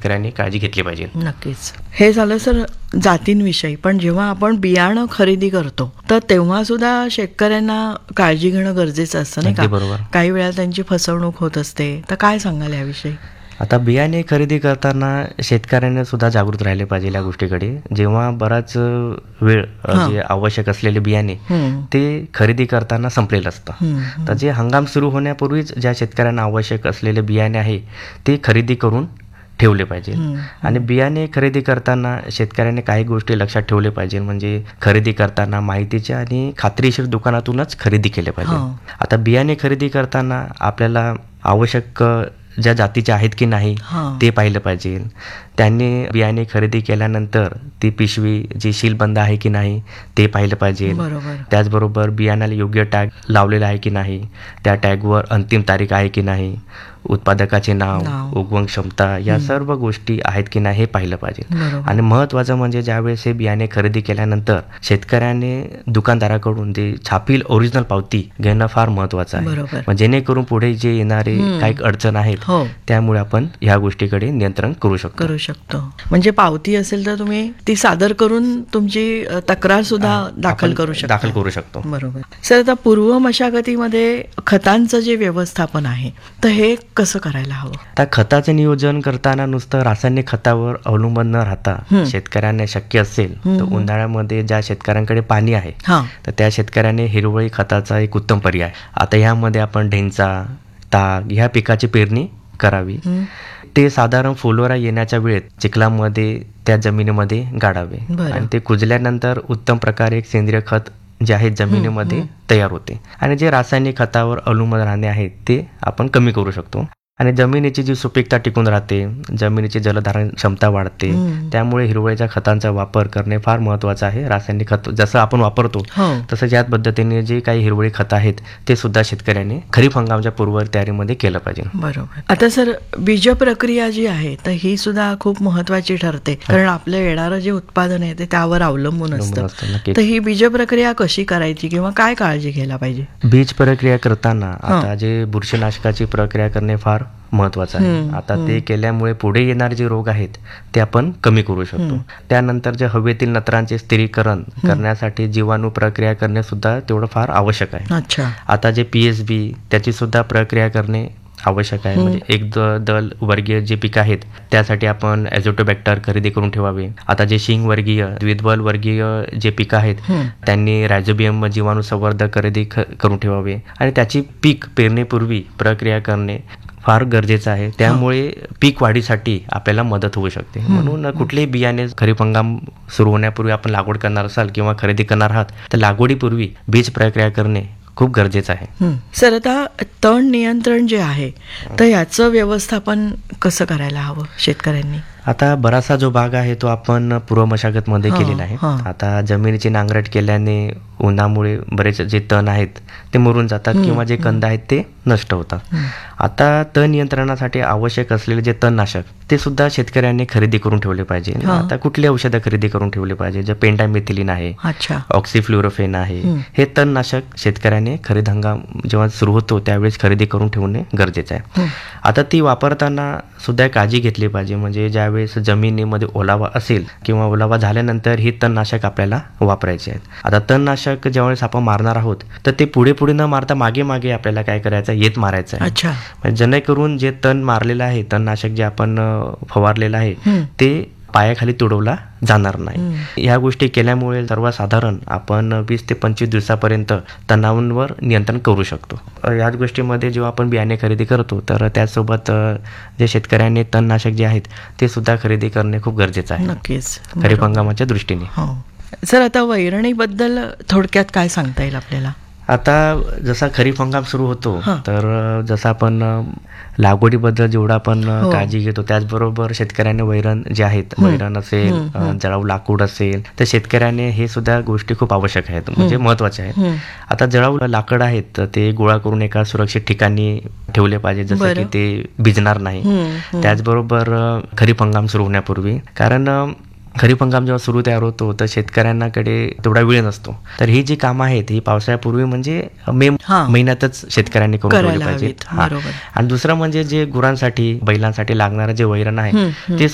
शेतकऱ्यांनी काळजी घेतली पाहिजे. नक्कीच. हे झालं सर जातींविषयी, पण जेव्हा आपण बियाणं खरेदी करतो तर तेव्हा सुद्धा शेतकऱ्यांना काळजी घेणं गरजेचं असतं नाही का? बरोबर. काही वेळा त्यांची फसवणूक होत असते, तर काय सांगाल याविषयी? आता बियाणे खरेदी करताना शेतकऱ्यांनी सुद्धा जागृत राहिले पाहिजे या गोष्टीकडे. जेव्हा बराच वेळ जे आवश्यक असलेले बियाणे ते खरेदी करताना संपलेलं असतं, तर जे हंगाम सुरू होण्यापूर्वीच ज्या शेतकऱ्यांना आवश्यक असलेले बियाणे आहे ते खरेदी करून ठेवले पाहिजे. आणि बियाणे खरेदी करताना शेतकऱ्यांनी काही गोष्टी लक्षात ठेवले पाहिजे. म्हणजे खरेदी करताना माहितीच्या आणि खात्रीशीर दुकानातूनच खरेदी केले पाहिजे. आता बियाणे खरेदी करताना आपल्याला आवश्यक ज्या जातीचे आहेत की नाही ते पाहिलं पाहिजे. त्यांनी बियाणे खरेदी केल्यानंतर ती पिशवी जी सीलबंद आहे की नाही ते पाहिलं पाहिजे. त्याचबरोबर बियाण्याला योग्य टॅग लावलेला आहे की नाही, त्या टॅगवर अंतिम तारीख आहे की नाही, उत्पादकाचे नाव, उगवण क्षमता या सर्व गोष्टी आहेत की नाही हे पाहिलं पाहिजे. आणि महत्त्वाचं म्हणजे ज्यावेळेस हे बियाणे खरेदी केल्यानंतर शेतकऱ्याने दुकानदाराकडून जे छापील ओरिजिनल पावती घेणं फार महत्त्वाचं आहे. जेणेकरून पुढे जे येणारे काही अडचण आहेत त्यामुळे आपण ह्या गोष्टीकडे नियंत्रण करू शकतो. म्हणजे पावती असेल तर तुम्ही ती सादर करून तुमची तक्रार सुद्धा दाखल करू शकतो. बरोबर. सर, आता पूर्व मशागतीमध्ये खतांचं जे व्यवस्थापन आहे तर हे कसं करायला हवं? त्या खताचं नियोजन करताना नुसतं रासायनिक खतावर अवलंबून न राहता शेतकऱ्यांना शक्य असेल तर उन्हाळ्यामध्ये ज्या शेतकऱ्यांकडे पाणी आहे तर त्या शेतकऱ्याने हिरवळी खताचा एक उत्तम पर्याय. आता ह्यामध्ये आपण ढेंचा, ताग ह्या पिकाची पेरणी करावी. ते साधारण फुलोरा येण्याच्या वेळेत चिखलामध्ये त्या जमिनीमध्ये गाडावे आणि ते कुजल्यानंतर उत्तम प्रकारे एक सेंद्रिय खत जे आहे जमिनीमध्ये तयार होते. आणि जे रासायनिक खतावर अवलंबून राहणे आहे ते आपण कमी करू शकतो. आणि जमिनीची जी सुपीकता टिकून राहते, जमिनीची जलधारण क्षमता वाढते. त्यामुळे हिरवळीच्या खतांचा वापर करणे फार महत्त्वाचं आहे. रासायनिक खत जसं आपण वापरतो तसं याच पद्धतीने जे काही हिरवळी खत आहेत ते सुद्धा शेतकऱ्यांनी खरीप हंगामाच्या पूर्व तयारीमध्ये केलं पाहिजे. बरोबर. आता सर, बीज प्रक्रिया जी आहे तर ही सुद्धा खूप महत्त्वाची ठरते, कारण आपलं येणारं जे उत्पादन आहे ते त्यावर अवलंबून असतं. तर ही बीज प्रक्रिया कशी करायची किंवा काय काळजी घ्यायला पाहिजे? बीज प्रक्रिया करताना आता जे बुरशीनाशकाची प्रक्रिया करणे फार महत्वाचं आहे. आता ते केल्यामुळे पुढे येणारे जे रोग आहेत ते आपण कमी करू शकतो. त्यानंतर जे हवेतील नत्रांचे स्थिरीकरण करण्यासाठी जीवाणू प्रक्रिया करणे सुद्धा तेवढं फार आवश्यक आहे. आता जे PSB त्याची सुद्धा प्रक्रिया करणे आवश्यक आहे. म्हणजे एक दल वर्गीय जे पीक आहेत त्यासाठी आपण ॲझोटोबॅक्टर खरेदी करून ठेवावे. आता जे शिंग वर्गीय, द्विदल वर्गीय जे पीक आहेत त्यांनी रायझोबियम जीवाणू संवर्धक खरेदी करून ठेवावे. आणि त्याची पीक पेरणीपूर्वी प्रक्रिया करणे फार गरजेचं आहे. त्यामुळे पीक वाढीसाठी आपल्याला मदत होऊ शकते. म्हणून कुठलेही बियाणे खरीप हंगाम सुरू होण्यापूर्वी आपण लागवड करणार असाल किंवा खरेदी करणार आहात तर लागवडीपूर्वी बीज प्रक्रिया करणे खूप गरजेचं आहे. सर, आता तण नियंत्रण जे आहे तर याचं व्यवस्थापन कसं करायला हवं शेतकऱ्यांनी? आता बराचसा जो भाग आहे तो आपण पूर्व मशागतमध्ये केलेला आहे. आता जमिनीची नांगरट केल्याने उन्हामुळे बरेच जे तण आहेत ते मरून जातात किंवा जे कंद आहेत ते नष्ट होतात. आता तण नियंत्रणासाठी आवश्यक असलेले जे तणनाशक ते सुद्धा शेतकऱ्यांनी खरेदी करून ठेवले पाहिजे. आता कुठली औषधं खरेदी करून ठेवले पाहिजे? जे पेंटामिथिलिन आहे, ऑक्सिफ्लोरोफेन आहे, हे तणनाशक शेतकऱ्याने खरीप हंगाम जेव्हा सुरू होतो त्यावेळेस खरेदी करून ठेवणे गरजेचं आहे. आता ती वापरताना सुद्धा काळजी घेतली पाहिजे. म्हणजे ज्यावेळेस जमिनीमध्ये ओलावा असेल किंवा ओलावा झाल्यानंतर ही तणनाशक आपल्याला वापरायचे आहेत. आता तणनाशक ज्यावेळेस आपण मारणार आहोत तर ते पुढे पुढे न मारता मागे मागे आपल्याला काय करायचं, येत मारायचं आहे. जेणेकरून जे तण मारलेलं आहे, तणनाशक जे आपण फवारलेलं आहे ते पायाखाली तुडवला जाणार नाही. ह्या गोष्टी केल्यामुळे सर्वसाधारण आपण 20 ते 25 दिवसापर्यंत तणावांवर नियंत्रण करू शकतो. याच गोष्टीमध्ये जेव्हा आपण बियाणे खरेदी करतो तर त्यासोबत जे शेतकऱ्यांनी तणनाशक जे आहेत ते सुद्धा खरेदी करणे खूप गरजेचं आहे. नक्कीच, खरीप हंगामाच्या दृष्टीने. सर, आता वैरणीबद्दल थोडक्यात काय सांगता येईल आपल्याला? आता जसा खरीप हंगाम सुरू होतो तर जसं आपण लागवडीबद्दल जेवढा आपण काळजी घेतो त्याचबरोबर शेतकऱ्याने वैरण जे आहेत, वैरण असेल, जळाऊ लाकूड असेल, तर शेतकऱ्याने हे सुद्धा गोष्टी खूप आवश्यक आहेत, म्हणजे महत्वाच्या आहेत. आता जळाऊ लाकड आहेत तर ते गोळा करून एका सुरक्षित ठिकाणी ठेवले पाहिजे जसं की ते भिजणार नाही. त्याचबरोबर खरीप हंगाम सुरू होण्यापूर्वी, कारण खरीप हंगाम जेव्हा सुरू तयार होतो तर शेतकऱ्यांकडे तेवढा वेळ नसतो. तर ही जी कामं आहेत ही पावसाळ्यापूर्वी म्हणजे मे महिन्यातच शेतकऱ्यांनी करून ठेवली पाहिजेत. आणि दुसरं म्हणजे जे गुरांसाठी, बैलांसाठी लागणारं जे वैरण आहे ते